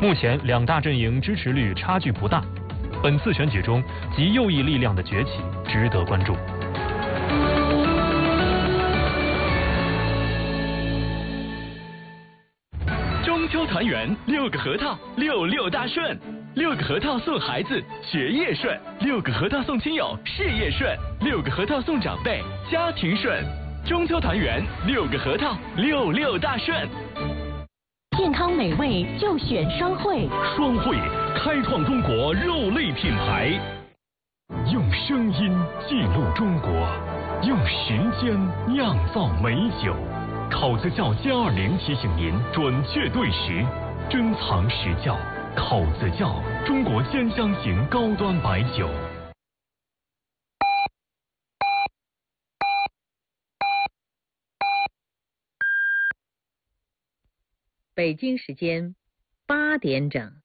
目前两大阵营支持率差距不大，本次选举中极右翼力量的崛起值得关注。 中秋团圆，6个核桃，66大顺，6个核桃送孩子学业顺，6个核桃送亲友事业顺，6个核桃送长辈家庭顺。中秋团圆，6个核桃，66大顺。 健康美味就选双汇， 双汇开创中国肉类品牌，用声音记录中国，用时间酿造美酒。口子窖+20提醒您准确对时，珍藏实窖。口子窖，中国兼香型高端白酒。 北京时间8点整。